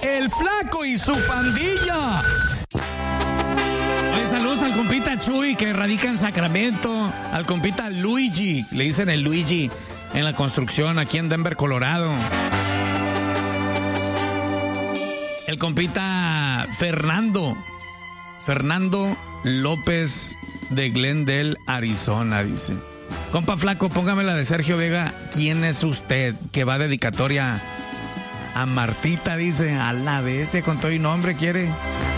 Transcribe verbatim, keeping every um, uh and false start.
El Flaco y su pandilla. Oye, saludos al compita Chuy, que radica en Sacramento. Al compita Luigi, le dicen el Luigi, en la construcción aquí en Denver, Colorado. El compita Fernando. Fernando López de Glendale, Arizona, dice. Compa Flaco, póngame la de Sergio Vega. ¿Quién es usted? Que va dedicatoria a Martita, dice. A la bestia, con todo y nombre quiere.